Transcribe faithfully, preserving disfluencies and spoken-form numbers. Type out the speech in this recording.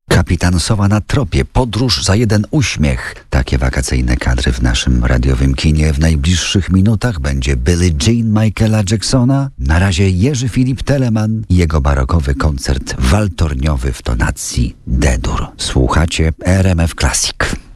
Kapitan Sowa na tropie, podróż za jeden uśmiech. Takie wakacyjne kadry w naszym radiowym kinie. W najbliższych minutach będzie Billie Jean Michaela Jacksona. Na razie Jerzy Filip Telemann i jego barokowy koncert waltorniowy w tonacji D-dur. Słuchacie R M F Classic.